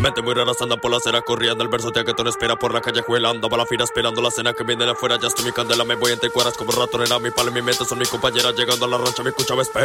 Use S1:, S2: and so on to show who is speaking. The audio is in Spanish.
S1: Mente muy raras andan por la acera corriendo. El verso que no espera por la calle juelando. Va la fila esperando la cena que viene de afuera. Ya estoy mi candela, me voy entre cuadras como ratonera. Mi palo y mi mente son mi compañera. Llegando a la rancha, mi cucha me espera.